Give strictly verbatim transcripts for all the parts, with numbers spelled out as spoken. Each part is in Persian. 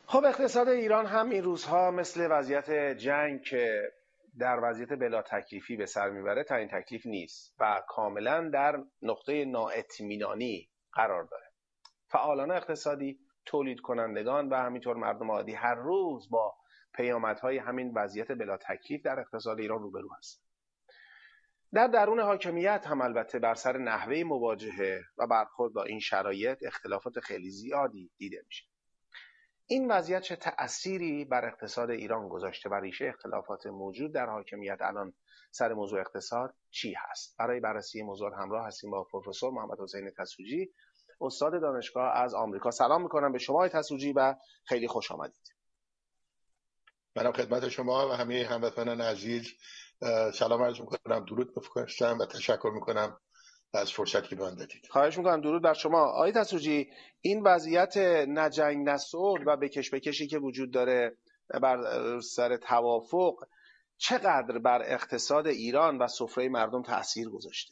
خب اقتصاد ایران هم این روزها مثل وضعیت جنگ که در وضعیت بلا تکلیفی به سر میبره تعیین تکلیف نیست و کاملا در نقطه نااطمینانی قرار داره. فعالان اقتصادی، تولید کنندگان و همینطور مردم عادی هر روز با پیامدهای همین وضعیت بلا تکلیف در اقتصاد ایران روبرو هستند. در درون حاکمیت هم البته بر سر نحوه مواجهه و برخورد با این شرایط اختلافات خیلی زیادی دیده میشه. این وضعیت چه تأثیری بر اقتصاد ایران گذاشته و ریشه اختلافات موجود در حاکمیت الان سر موضوع اقتصاد چی هست؟ برای بررسی موضوع همراه هستیم با پروفسور محمد حسین تسوجی، استاد دانشگاه از آمریکا. سلام میکنم به شما تسوجی و خیلی خوش آمدید. منم خدمت شما و همه هموطنان عزیز سلام عرض میکنم، درود بفرستم و تشکر میکنم از فرصتی که به من دادید. خواهش میکنم. درود بر شما. آقای تسوجی، این وضعیت نه جنگ نه صلح و بکش بکشی که وجود داره بر سر توافق چقدر بر اقتصاد ایران و سفره مردم تأثیر گذاشته؟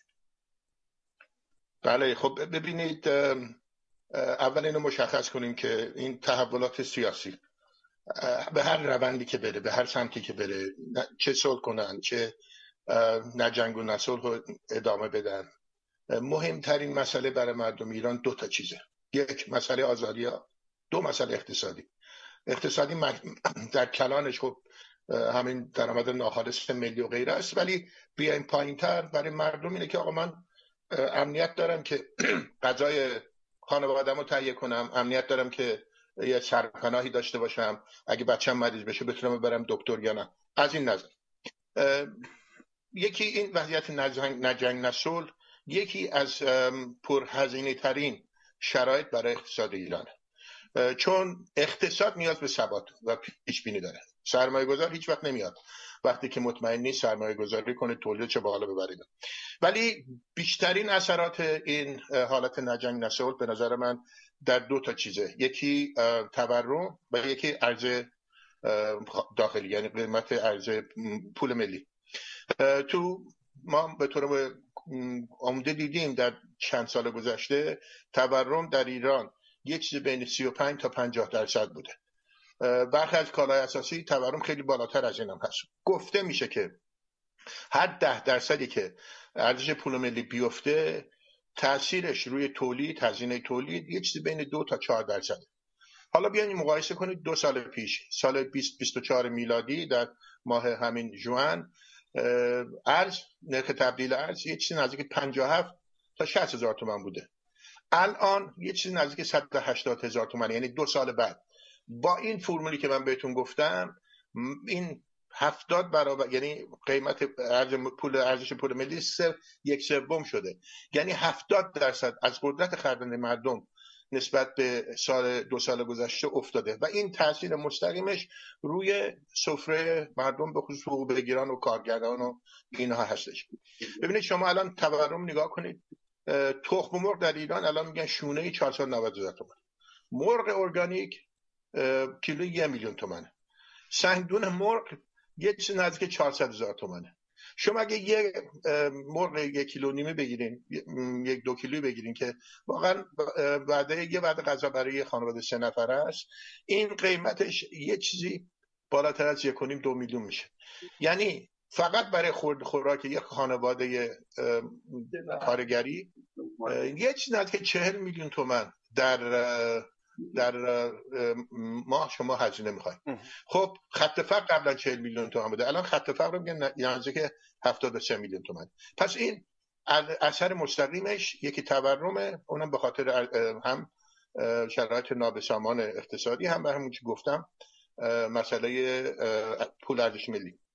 بله، خب ببینید، اول اینو مشخص کنیم که این تحولات سیاسی به هر روندی که بره، به هر سمتی که بره، چه صلح کنن چه نه جنگ و نه صلح ادامه بدن، مهمترین مسئله برای مردم ایران دو تا چیزه. یک، مسئله آزادی‌ها، دو، مسئله اقتصادی. اقتصادی در کلانش خب همین درآمد ناخالص ملی و غیره است، ولی بیایم پایین‌تر برای مردم اینه که آقا من امنیت دارم که غذای خانواده‌مو تهیه کنم، امنیت دارم که یه سرپناهی داشته باشم، اگه بچه‌م مریض بشه بتونم ببرم دکتر یا نه. از این نظر یکی این وضعیت نه جنگ نه صلح یکی از پرهزینه ترین شرایط برای اقتصاد ایرانه، چون اقتصاد نیاز به ثبات و پیش بینی داره. سرمایه گذار هیچ وقت نمیاد وقتی که مطمئن نیست سرمایه گذاری کنه تولید چه بالا ببرید. ولی بیشترین اثرات این حالت نه جنگ نه صلح به نظر من در دو تا چیزه، یکی تورم و یکی ارز داخلی، یعنی قیمت ارز پول ملی. تو ما به طور عمده دیدیم در چند سال گذشته تورم در ایران یک چیز بین سی و پنج تا پنجاه درصد بوده. برخی از کالای اساسی تورم خیلی بالاتر از این هم هست. گفته میشه که هر ده درصدی که ارزش پول ملی بیفته تاثیرش روی تولید، هزینه تولید یک چیز بین دو تا چهار درصد. حالا بیاین مقایسه کنید دو سال پیش، سال بیست بیست و چهار میلادی، در ماه همین ژوئن ارز، نرخ تبدیل ارز یه چیزی نزدیک پنجاه و هفت تا شصت هزار تومان بوده. الان یه چیزی نزدیک صد و هشتاد هزار تومان، یعنی دو سال بعد با این فرمولی که من بهتون گفتم این هفتاد برابر، یعنی قیمت ارز پول ارزش پول ملی سر یک سوم شده. یعنی هفتاد درصد از قدرت خریدن مردم نسبت به سال دو سال گذشته افتاده و این تاثیر مستقیمش روی سفره مردم به خصوص حقوق بگیران و کارگران و اینها هستش. ببینید شما الان تورم نگاه کنید، تخم مرغ در ایران الان میگن شونه چهارصد و نود هزار تومان، مرغ ارگانیک کیلو یک میلیون تومانه، سنگدون مرغ یه چیز نزدیک چهارصد هزار تومانه. شما اگه یک مرغ یک کیلو نیمه بگیرین، یک دو کیلویی بگیرین که واقعا وعده یه وعده غذا برای خانواده سه نفره است، این قیمتش یه چیزی بالاتر از یک و نیم دو میلیون میشه. یعنی فقط برای خورد خوراک یک خانواده کارگری یه چیز نزدیک چهل میلیون تومان در در ماه شما هزینه میخواید. خب خط فقر قبلا چهل میلیون تومان بوده، الان خط فقر رو میگن نزدیک هفتاد و سه میلیون تومان. پس این اثر مستقیمش یکی تورمه، اونم به خاطر هم شرایط نابسامان اقتصادی، هم به همون چی گفتم مسئله پول ارزش ملی.